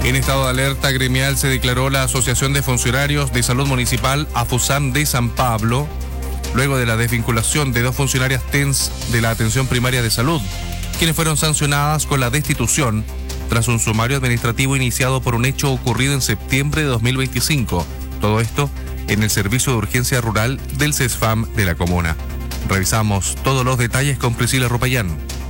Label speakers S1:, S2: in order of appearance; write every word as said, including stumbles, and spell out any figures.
S1: En estado de alerta gremial se declaró la Asociación de Funcionarios de Salud Municipal AFUSAM de San Pablo, luego de la desvinculación de dos funcionarias T E N S de la Atención Primaria de Salud, quienes fueron sancionadas con la destitución tras un sumario administrativo iniciado por un hecho ocurrido en septiembre de dos mil veinticinco. Todo esto en el Servicio de Urgencia Rural del CESFAM de la comuna. Revisamos todos los detalles con Priscila Rupayán.